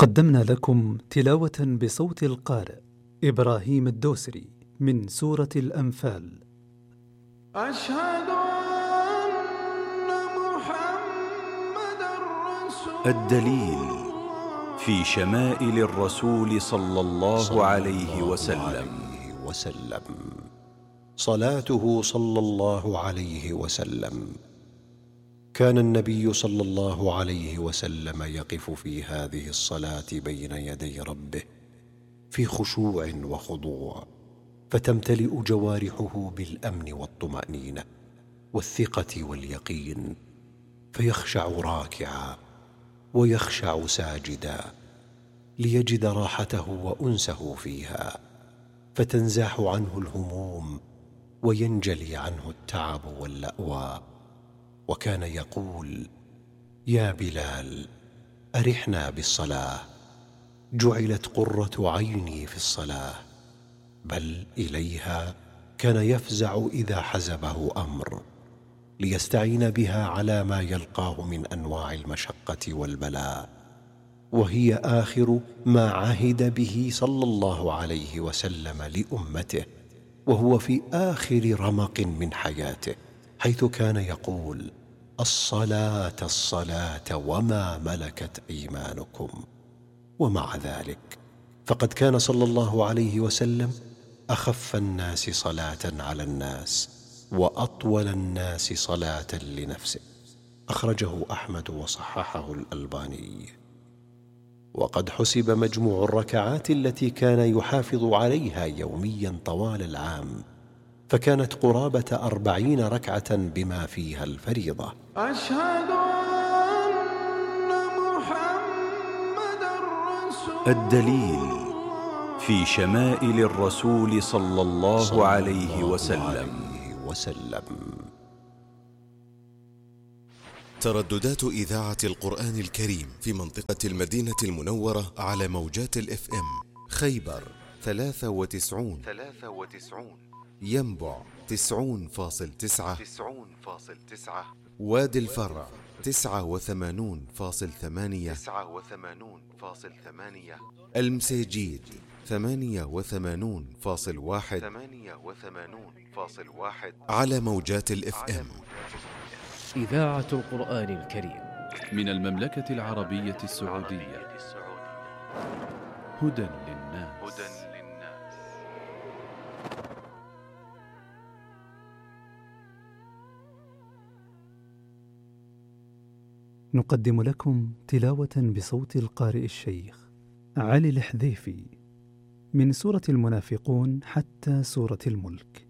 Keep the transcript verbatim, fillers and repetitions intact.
قدمنا لكم تلاوة بصوت القارئ إبراهيم الدوسري من سورة الأنفال. أشهد أن محمدًا رسول الدليل في شمائل الرسول صلى الله عليه وسلم. وسلم صلاته صلى الله عليه وسلم. كان النبي صلى الله عليه وسلم يقف في هذه الصلاة بين يدي ربه في خشوع وخضوع، فتمتلئ جوارحه بالأمن والطمأنينة والثقة واليقين، فيخشع راكعا ويخشع ساجدا ليجد راحته وأنسه فيها، فتنزاح عنه الهموم وينجلي عنه التعب واللأوى. وكان يقول: يا بلال، أرحنا بالصلاة، جعلت قرة عيني في الصلاة. بل إليها كان يفزع إذا حزبه أمر، ليستعين بها على ما يلقاه من أنواع المشقة والبلاء، وهي آخر ما عهد به صلى الله عليه وسلم لأمته، وهو في آخر رمق من حياته، حيث كان يقول: الصلاة الصلاة وما ملكت أيمانكم. ومع ذلك فقد كان صلى الله عليه وسلم أخف الناس صلاة على الناس وأطول الناس صلاة لنفسه. أخرجه أحمد وصححه الألباني. وقد حسب مجموع الركعات التي كان يحافظ عليها يوميا طوال العام، فكانت قرابة أربعين ركعة بما فيها الفريضة. أشهد أن محمدًا رسول الدليل في شمائل الرسول صلى الله عليه وسلم. وسلم. ترددات إذاعة القرآن الكريم في منطقة المدينة المنورة على موجات الإف إم: خيبر ثلاثة وتسعون ثلاثة وتسعون، ينبع تسعون فاصل تسعة تسعون فاصل تسعة، وادي الفرع تسعة وثمانون فاصل ثمانية تسعة وثمانون فاصل ثمانية، المسيجيد ثمانية وثمانون فاصل واحد ثمانية وثمانون فاصل واحد على موجات الإف إم. إذاعة القرآن الكريم من المملكة العربية السعودية. هدى للناس. نقدم لكم تلاوة بصوت القارئ الشيخ علي الحذيفي من سورة المنافقون حتى سورة الملك.